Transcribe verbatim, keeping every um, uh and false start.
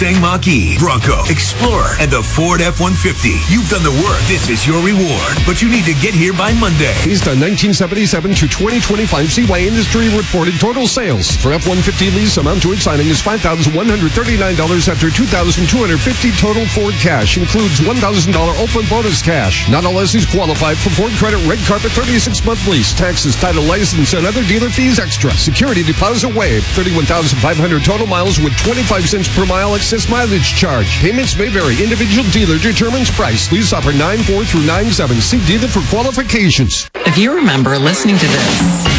Mustang Mach-E, Bronco, Explorer, and the Ford F one fifty. You've done the work. This is your reward. But you need to get here by Monday. Based on nineteen seventy-seven to twenty twenty-five C Y Industry reported total sales for F one fifty lease amount to its signing is five thousand one hundred thirty-nine dollars after two thousand two hundred fifty dollars total Ford cash. Includes one thousand dollars open bonus cash. Not all lessees qualified for Ford Credit Red Carpet thirty-six month lease. Taxes, title, license, and other dealer fees extra. Security deposit waived. thirty-one thousand five hundred total miles with twenty-five cents per mile excess mileage charge. Payments may vary. Individual dealer determines price. Lease offer nine four through nine seven. See dealer for qualifications. If you remember listening to this